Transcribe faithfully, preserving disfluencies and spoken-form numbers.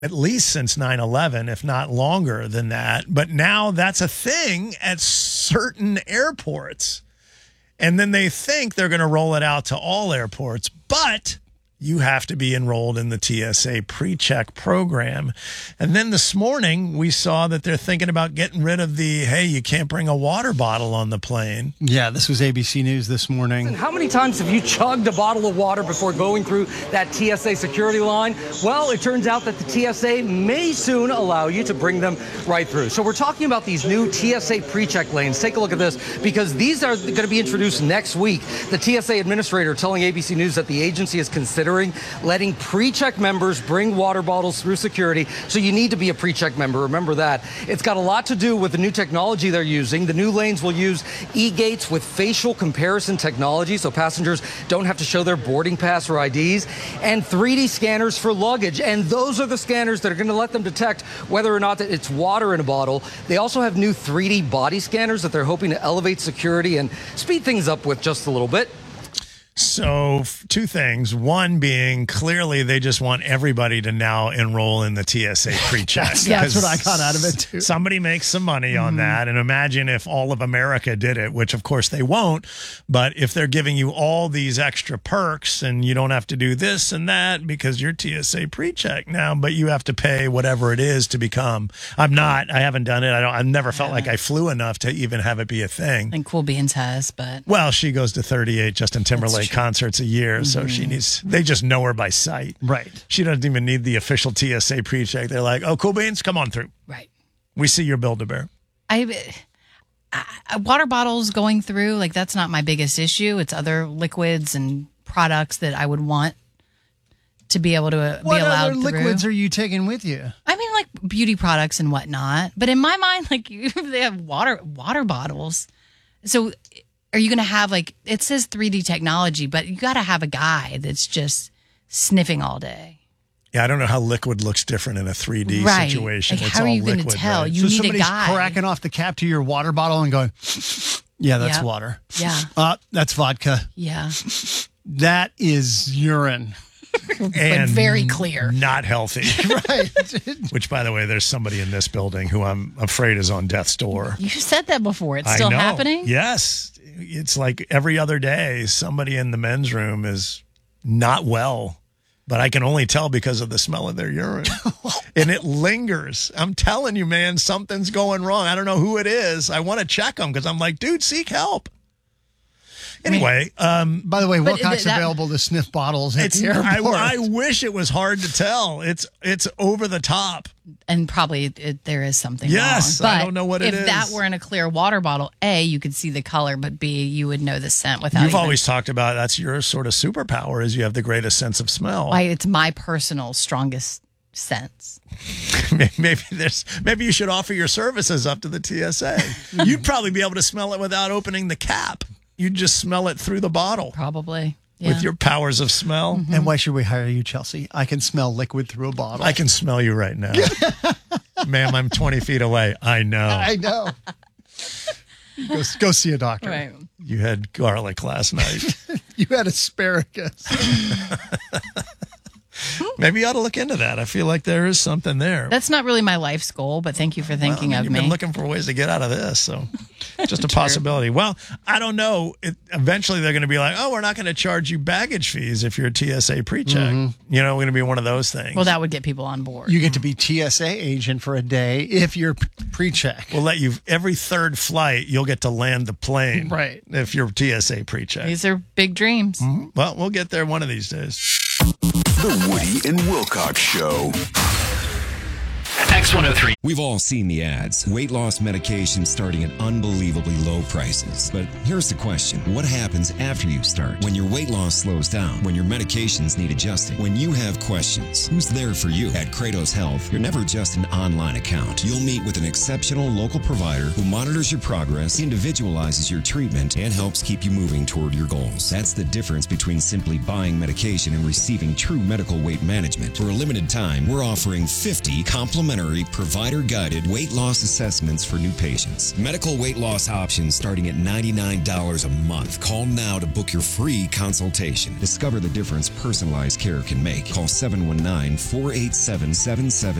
at least since nine eleven, if not longer than that. But now that's a thing at certain airports. And then they think they're going to roll it out to all airports. But you have to be enrolled in the T S A PreCheck program. And then this morning, we saw that they're thinking about getting rid of the, hey, you can't bring a water bottle on the plane. Yeah, this was A B C News this morning. How many times have you chugged a bottle of water before going through that T S A security line? Well, it turns out that the T S A may soon allow you to bring them right through. So we're talking about these new T S A PreCheck lanes. Take a look at this, because these are going to be introduced next week. The T S A administrator telling A B C News that the agency is considering letting PreCheck members bring water bottles through security. So you need to be a PreCheck member. Remember that. It's got a lot to do with the new technology they're using. The new lanes will use e-gates with facial comparison technology, so passengers don't have to show their boarding pass or I Ds, and three D scanners for luggage. And those are the scanners that are going to let them detect whether or not that it's water in a bottle. They also have new three D body scanners that they're hoping to elevate security and speed things up with just a little bit. So two things. One being, clearly they just want everybody to now enroll in the T S A PreCheck. that's, that's what I got out of it, too. Somebody makes some money on mm-hmm. that. And imagine if all of America did it, which of course they won't. But if they're giving you all these extra perks and you don't have to do this and that because you're T S A PreCheck now, but you have to pay whatever it is to become. I'm not. I haven't done it. I don't. I've never felt like I flew enough to even have it be a thing. And Cool Beans has, but. Well, she goes to thirty-eight Justin Timberlake concerts a year, mm-hmm. so she needs, they just know her by sight. Right. She doesn't even need the official T S A PreCheck. They're like, oh, Cool Beans, come on through. Right. We see your Build-A-Bear. I, I, water bottles going through, like, that's not my biggest issue. It's other liquids and products that I would want to be able to uh, what be allowed through. What other liquids are you taking with you? I mean, like, beauty products and whatnot. But in my mind, like, they have water water bottles. So are you going to have, like, it says three D technology, but you got to have a guy that's just sniffing all day. Yeah, I don't know how liquid looks different in a three D right. situation. Like, it's how all are you going to tell? Right? You so need somebody's a guy. cracking off the cap to your water bottle and going, yeah, that's yep. water. Yeah. Uh, that's vodka. Yeah. That is urine. And very clear. Not healthy. Right. Which, by the way, there's somebody in this building who I'm afraid is on death's door. You said that before. It's still I know. happening? Yes. It's like every other day, somebody in the men's room is not well. But I can only tell because of the smell of their urine. And it lingers. I'm telling you, man, something's going wrong. I don't know who it is. I want to check them because I'm like, dude, seek help. Anyway, um, by the way, but Wilcox that, available to sniff bottles at it's, the airport. I, I wish it was hard to tell. It's it's over the top. And probably it, there is something yes, wrong. But I don't know what it if is. If that were in a clear water bottle, A, you could see the color, but B, you would know the scent without You've even, always talked about that's your sort of superpower is you have the greatest sense of smell. Why, it's my personal strongest sense. Maybe there's maybe you should offer your services up to the T S A. You'd probably be able to smell it without opening the cap. You'd just smell it through the bottle. Probably. Yeah. With your powers of smell. Mm-hmm. And why should we hire you, Chelsea? I can smell liquid through a bottle. I can smell you right now. Ma'am, I'm twenty feet away. I know. I know. Go, go see a doctor. Right. You had garlic last night. You had asparagus. Maybe you ought to look into that. I feel like there is something there. That's not really my life's goal, but thank you for thinking well, I mean, of you've me. You've been looking for ways to get out of this, so just a possibility. Well, I don't know. It, eventually, they're going to be like, oh, we're not going to charge you baggage fees if you're a T S A PreCheck. Mm-hmm. You know, we're going to be one of those things. Well, that would get people on board. You get to be T S A agent for a day if you're PreCheck. We'll let you, every third flight, you'll get to land the plane. Right. If you're T S A PreCheck. These are big dreams. Mm-hmm. Well, we'll get there one of these days. The Woody and Wilcox Show. X one oh three. We've all seen the ads. Weight loss medications starting at unbelievably low prices. But here's the question. What happens after you start? When your weight loss slows down? When your medications need adjusting? When you have questions? Who's there for you? At Kratos Health, you're never just an online account. You'll meet with an exceptional local provider who monitors your progress, individualizes your treatment, and helps keep you moving toward your goals. That's the difference between simply buying medication and receiving true medical weight management. For a limited time, we're offering fifty complimentary complimentary, provider-guided weight loss assessments for new patients. Medical weight loss options starting at ninety-nine dollars a month. Call now to book your free consultation. Discover the difference personalized care can make. Call seven one nine, four eight seven, seven seven